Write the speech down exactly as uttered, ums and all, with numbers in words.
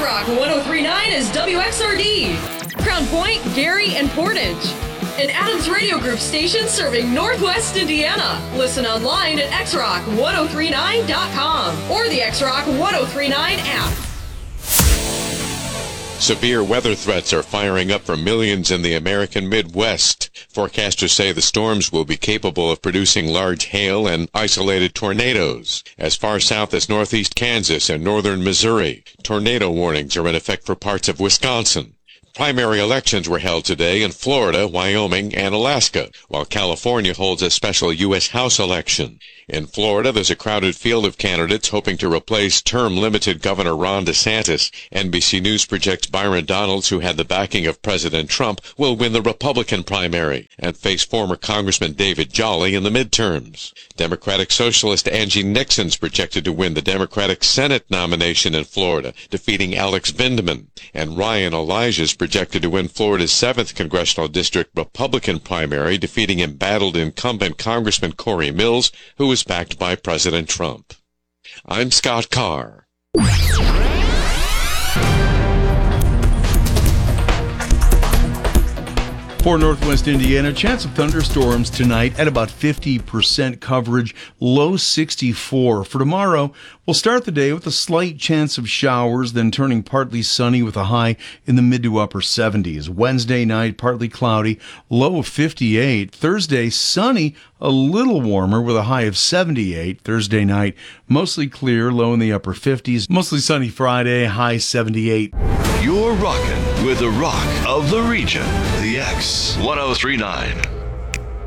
X-Rock one oh three point nine is W X R D. Crown Point, Gary, and Portage. An Adams Radio Group station serving Northwest Indiana. Listen online at x rock ten thirty-nine dot com or the X-Rock one oh three point nine app. Severe weather threats are firing up for millions in the American Midwest. Forecasters say the storms will be capable of producing large hail and isolated tornadoes. As far south as northeast Kansas and northern Missouri, tornado warnings are in effect for parts of Wisconsin. Primary elections were held today in Florida, Wyoming, and Alaska, while California holds a special U S House election. In Florida, there's a crowded field of candidates hoping to replace term-limited Governor Ron DeSantis. N B C News projects Byron Donalds, who had the backing of President Trump, will win the Republican primary and face former Congressman David Jolly in the midterms. Democratic Socialist Angie Nixon's projected to win the Democratic Senate nomination in Florida, defeating Alex Vindman. And Ryan Elijah's projected to win Florida's seventh Congressional District Republican primary, defeating embattled incumbent Congressman Corey Mills, who was backed by President Trump. I'm Scott Carr. For Northwest Indiana, chance of thunderstorms tonight at about fifty percent coverage, low sixty-four. For tomorrow, we'll start the day with a slight chance of showers, then turning partly sunny with a high in the mid to upper seventies. Wednesday night, partly cloudy, low of fifty-eight. Thursday, sunny, a little warmer with a high of seventy-eight. Thursday night, mostly clear, low in the upper fifties. Mostly sunny Friday, high seventy-eight. You're rocking with the rock of the region, the X one oh three point nine.